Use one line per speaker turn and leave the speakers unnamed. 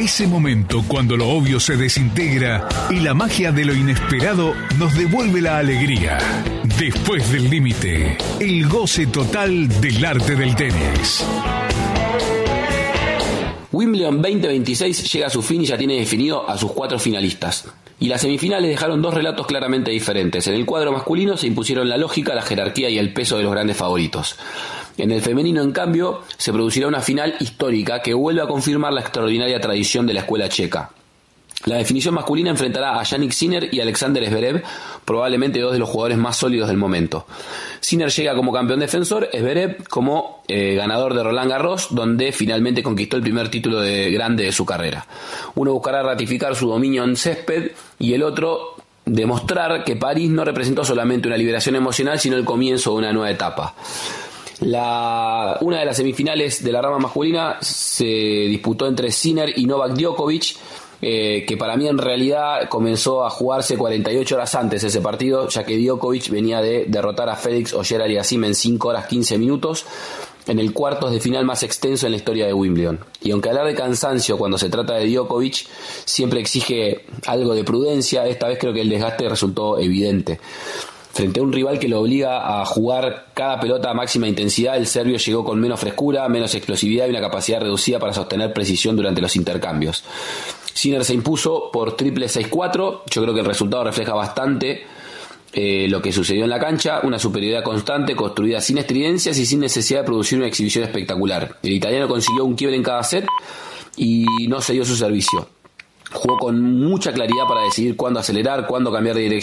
Ese momento cuando lo obvio se desintegra y la magia de lo inesperado nos devuelve la alegría. Después del límite, el goce total del arte del tenis.
Wimbledon 2026 llega a su fin y ya tiene definido a sus 4 finalistas. Y las semifinales dejaron 2 relatos claramente diferentes. En el cuadro masculino se impusieron la lógica, la jerarquía y el peso de los grandes favoritos. En el femenino, en cambio, se producirá una final histórica que vuelve a confirmar la extraordinaria tradición de la escuela checa. La definición masculina enfrentará a Jannik Sinner y Alexander Zverev, probablemente 2 de los jugadores más sólidos del momento. Sinner llega como campeón defensor, Zverev como ganador de Roland Garros, donde finalmente conquistó el primer título grande de su carrera. Uno buscará ratificar su dominio en césped y el otro demostrar que París no representó solamente una liberación emocional, sino el comienzo de una nueva etapa. Una de las semifinales de la rama masculina se disputó entre Sinner y Novak Djokovic, que para mí en realidad comenzó a jugarse 48 horas antes ese partido, ya que Djokovic venía de derrotar a Félix Auger-Aliassime en 5 horas 15 minutos en el cuartos de final más extenso en la historia de Wimbledon. Y aunque hablar de cansancio cuando se trata de Djokovic siempre exige algo de prudencia, esta vez creo que el desgaste resultó evidente. Frente a un rival que lo obliga a jugar cada pelota a máxima intensidad, el serbio llegó con menos frescura, menos explosividad y una capacidad reducida para sostener precisión durante los intercambios. Sinner se impuso por triple 6-4, yo creo que el resultado refleja bastante lo que sucedió en la cancha, una superioridad constante, construida sin estridencias y sin necesidad de producir una exhibición espectacular. El italiano consiguió un quiebre en cada set y no cedió su servicio. Jugó con mucha claridad para decidir cuándo acelerar, cuándo cambiar de dirección